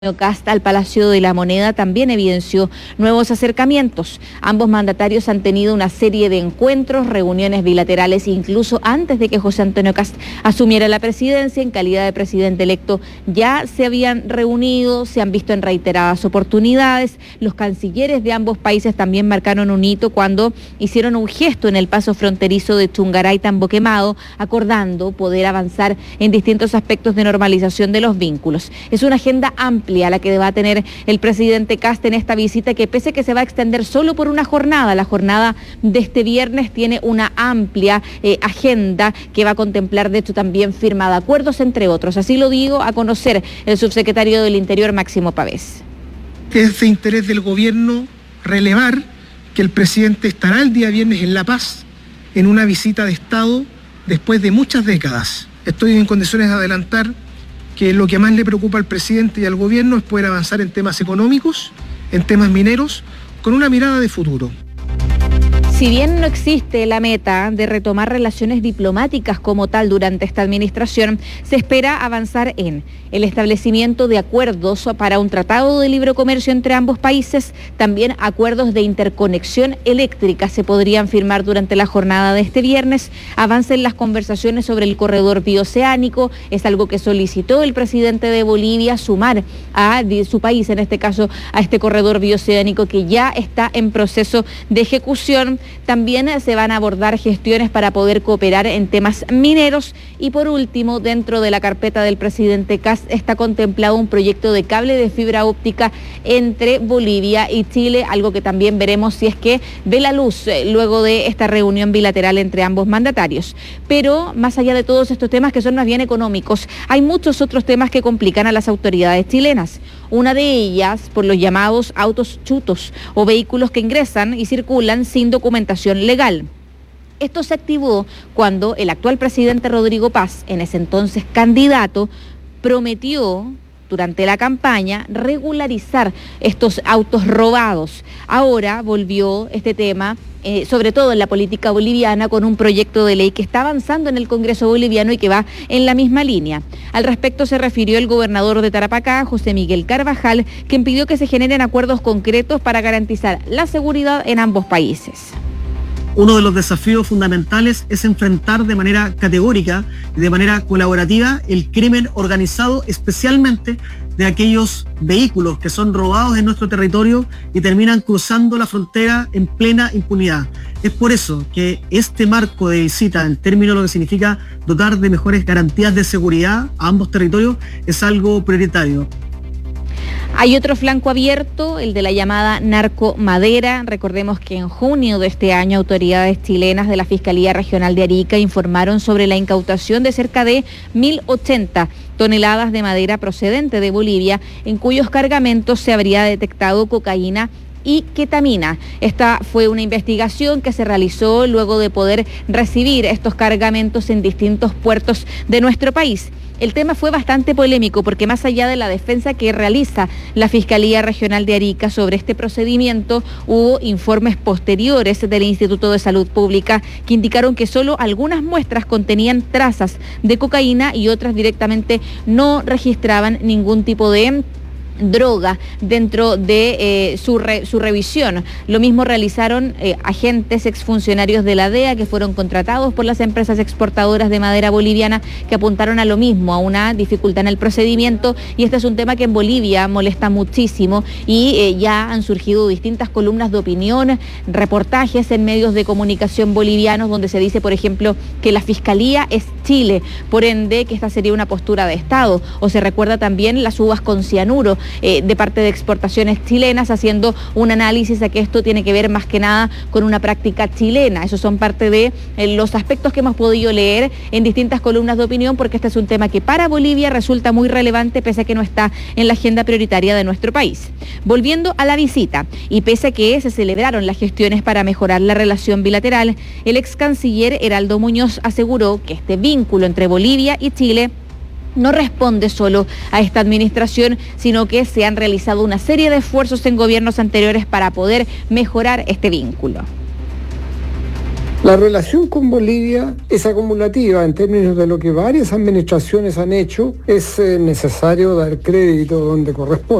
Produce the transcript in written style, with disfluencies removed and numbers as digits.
Kast al Palacio de la Moneda también evidenció nuevos acercamientos. Ambos mandatarios han tenido una serie de encuentros, reuniones bilaterales, incluso antes de que José Antonio Kast asumiera la presidencia. En calidad de presidente electo ya se habían reunido, se han visto en reiteradas oportunidades. Los cancilleres de ambos países también marcaron un hito cuando hicieron un gesto en el paso fronterizo de Chungaray-Tambo-Quemado, acordando poder avanzar en distintos aspectos de normalización de los vínculos. Es una agenda amplia a la que va a tener el presidente Kast en esta visita, que pese a que se va a extender solo por una jornada, la jornada de este viernes tiene una amplia agenda que va a contemplar, de hecho, también firma de acuerdos, entre otros. Así lo digo a conocer el subsecretario del Interior, Máximo Pavés. Es de interés del gobierno relevar que el presidente estará el día viernes en La Paz en una visita de Estado después de muchas décadas. Estoy en condiciones de adelantar que lo que más le preocupa al presidente y al gobierno es poder avanzar en temas económicos, en temas mineros, con una mirada de futuro. Si bien no existe la meta de retomar relaciones diplomáticas como tal durante esta administración, se espera avanzar en el establecimiento de acuerdos para un tratado de libre comercio entre ambos países. También acuerdos de interconexión eléctrica se podrían firmar durante la jornada de este viernes. Avancen las conversaciones sobre el corredor bioceánico. Es algo que solicitó el presidente de Bolivia, sumar a su país, en este caso, a este corredor bioceánico que ya está en proceso de ejecución. También se van a abordar gestiones para poder cooperar en temas mineros. Y por último, dentro de la carpeta del presidente Kast está contemplado un proyecto de cable de fibra óptica entre Bolivia y Chile, algo que también veremos si es que ve la luz luego de esta reunión bilateral entre ambos mandatarios. Pero más allá de todos estos temas que son más bien económicos, hay muchos otros temas que complican a las autoridades chilenas. Una de ellas por los llamados autos chutos o vehículos que ingresan y circulan sin documentación legal. Esto se activó cuando el actual presidente Rodrigo Paz, en ese entonces candidato, prometió durante la campaña regularizar estos autos robados. Ahora volvió este tema, sobre todo en la política boliviana, con un proyecto de ley que está avanzando en el Congreso boliviano y que va en la misma línea. Al respecto se refirió el gobernador de Tarapacá, José Miguel Carvajal, quien pidió que se generen acuerdos concretos para garantizar la seguridad en ambos países. Uno de los desafíos fundamentales es enfrentar de manera categórica y de manera colaborativa el crimen organizado, especialmente de aquellos vehículos que son robados en nuestro territorio y terminan cruzando la frontera en plena impunidad. Es por eso que este marco de visita, en términos de lo que significa dotar de mejores garantías de seguridad a ambos territorios, es algo prioritario. Hay otro flanco abierto, el de la llamada narcomadera. Recordemos que en junio de este año autoridades chilenas de la Fiscalía Regional de Arica informaron sobre la incautación de cerca de 1.080 toneladas de madera procedente de Bolivia, en cuyos cargamentos se habría detectado cocaína y ketamina. Esta fue una investigación que se realizó luego de poder recibir estos cargamentos en distintos puertos de nuestro país. El tema fue bastante polémico porque más allá de la defensa que realiza la Fiscalía Regional de Arica sobre este procedimiento, hubo informes posteriores del Instituto de Salud Pública que indicaron que solo algunas muestras contenían trazas de cocaína y otras directamente no registraban ningún tipo de droga dentro de su revisión. Lo mismo realizaron agentes exfuncionarios de la DEA que fueron contratados por las empresas exportadoras de madera boliviana, que apuntaron a lo mismo, a una dificultad en el procedimiento, y este es un tema que en Bolivia molesta muchísimo y ya han surgido distintas columnas de opinión, reportajes en medios de comunicación bolivianos donde se dice, por ejemplo, que la Fiscalía es Chile, por ende que esta sería una postura de Estado, o se recuerda también las uvas con cianuro de parte de exportaciones chilenas, haciendo un análisis a que esto tiene que ver más que nada con una práctica chilena. Esos son parte de los aspectos que hemos podido leer en distintas columnas de opinión, porque este es un tema que para Bolivia resulta muy relevante, pese a que no está en la agenda prioritaria de nuestro país. Volviendo a la visita, y pese a que se celebraron las gestiones para mejorar la relación bilateral, el ex canciller Heraldo Muñoz aseguró que este vínculo entre Bolivia y Chile no responde solo a esta administración, sino que se han realizado una serie de esfuerzos en gobiernos anteriores para poder mejorar este vínculo. La relación con Bolivia es acumulativa en términos de lo que varias administraciones han hecho. Es necesario dar crédito donde corresponde.